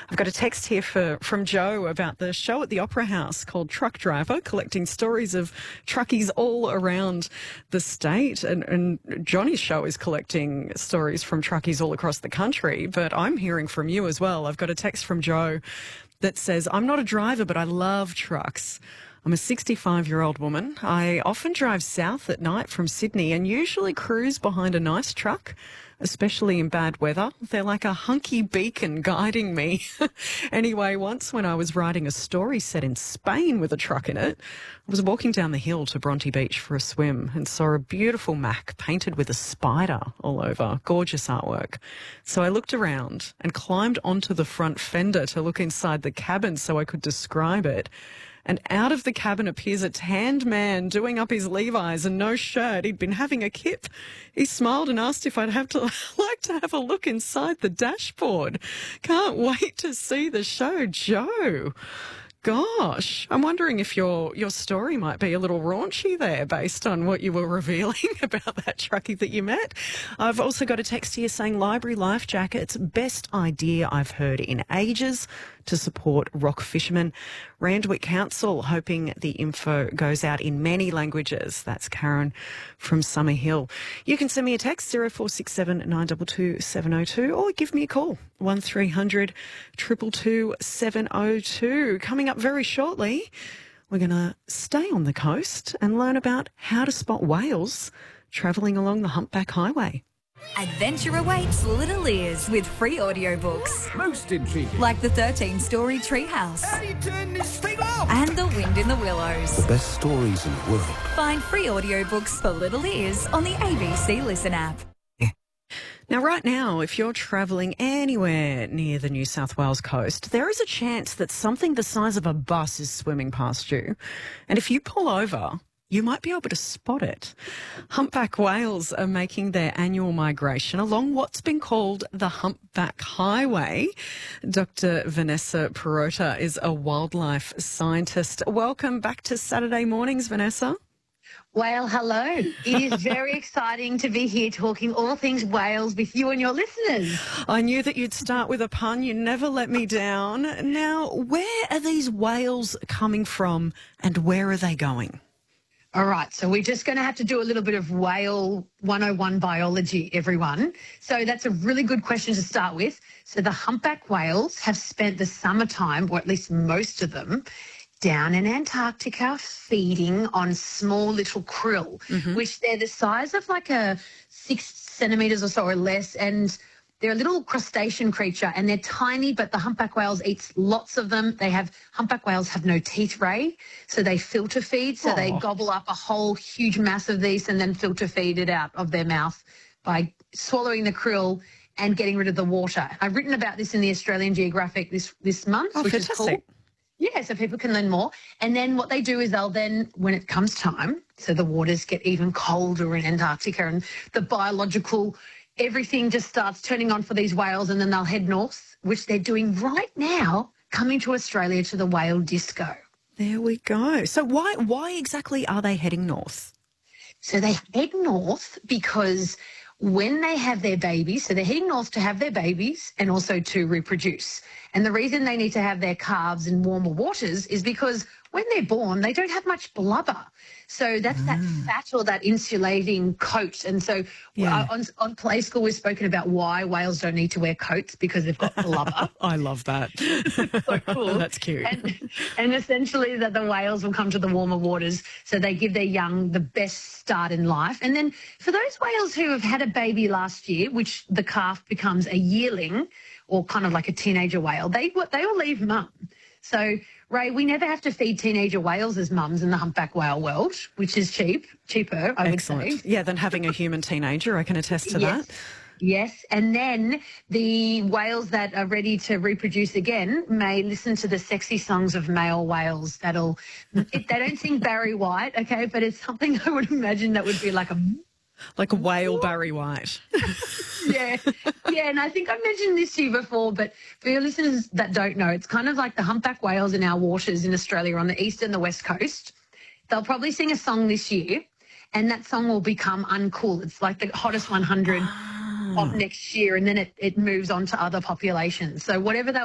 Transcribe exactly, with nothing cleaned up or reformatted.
I've got a text here for, from Joe about the show at the Opera House called Truck Driver, collecting stories of truckies all around the state. And, and Johnny's show is collecting stories from truckies all across the country. But I'm hearing from you as well. I've got a text from Joe that says, I'm not a driver, but I love trucks. I'm a sixty-five-year-old woman. I often drive south at night from Sydney and usually cruise behind a nice truck, especially in bad weather. They're like a hunky beacon guiding me. Anyway, once when I was writing a story set in Spain with a truck in it, I was walking down the hill to Bronte Beach for a swim and saw a beautiful Mac painted with a spider all over. Gorgeous artwork. So I looked around and climbed onto the front fender to look inside the cabin so I could describe it. And out of the cabin appears a tanned man doing up his Levi's and no shirt. He'd been having a kip. He smiled and asked if I'd have to like to have a look inside the dashboard. Can't wait to see the show, Joe. Gosh, I'm wondering if your your story might be a little raunchy there based on what you were revealing about that truckie that you met. I've also got a text here saying library life jackets, best idea I've heard in ages to support rock fishermen. Randwick Council hoping the info goes out in many languages. That's Karen from Summerhill. You can send me a text zero four six seven nine two two seven zero two or give me a call one three hundred two two two seven zero two. Coming up very shortly, we're going to stay on the coast and learn about how to spot whales travelling along the Humpback Highway. Adventure awaits little ears with free audiobooks. Most intriguing. Like the thirteen-story Treehouse. How do you turn this thing off? And The Wind in the Willows. The best stories in the world. Find free audiobooks for little ears on the A B C Listen app. Now, right now, if you're travelling anywhere near the New South Wales coast, there is a chance that something the size of a bus is swimming past you. And if you pull over, you might be able to spot it. Humpback whales are making their annual migration along what's been called the Humpback Highway. Doctor Vanessa Perota is a wildlife scientist. Welcome back to Saturday Mornings, Vanessa. Well, hello. It is very exciting to be here talking all things whales with you and your listeners. I knew that you'd start with a pun. You never let me down. Now, where are these whales coming from and where are they going? All right, so we're just going to have to do a little bit of whale one oh one biology, everyone. So that's a really good question to start with. So the humpback whales have spent the summertime, or at least most of them, down in Antarctica feeding on small little krill, mm-hmm. which they're the size of like a six centimetres or so or less, and they're a little crustacean creature and they're tiny, but the humpback whales eats lots of them. They have, humpback whales have no teeth, Ray, so they filter feed, so Aww. They gobble up a whole huge mass of these and then filter feed it out of their mouth by swallowing the krill and getting rid of the water. I've written about this in the Australian Geographic this, this month, oh, which fantastic. is cool. Yeah, so people can learn more. And then what they do is they'll then, when it comes time, so the waters get even colder in Antarctica and the biological, everything just starts turning on for these whales, and then they'll head north, which they're doing right now, coming to Australia to the whale disco. There we go. So why why exactly are they heading north? So they head north because when they have their babies, so they're heading north to have their babies and also to reproduce. And the reason they need to have their calves in warmer waters is because when they're born, they don't have much blubber. So that's mm. that fat or that insulating coat. And so yeah. uh, on, on Play School, we've spoken about why whales don't need to wear coats because they've got blubber. I love that. So cool. That's cute. And, and essentially that the whales will come to the warmer waters, so they give their young the best start in life. And then for those whales who have had a baby last year, which the calf becomes a yearling or kind of like a teenager whale, they, they all leave mum. So, Ray, we never have to feed teenager whales as mums in the humpback whale world, which is cheap, cheaper, I Excellent. would say. Yeah, than having a human teenager. I can attest to yes. that. Yes, and then the whales that are ready to reproduce again may listen to the sexy songs of male whales. That'll, it, they don't sing Barry White, okay, but it's something I would imagine that would be like a... Like a whale Barry White. yeah, yeah, and I think I mentioned this to you before, but for your listeners that don't know, it's kind of like the humpback whales in our waters in Australia on the east and the west coast. They'll probably sing a song this year, and that song will become uncool. It's like the hottest one hundred of next year, and then it, it moves on to other populations. So whatever they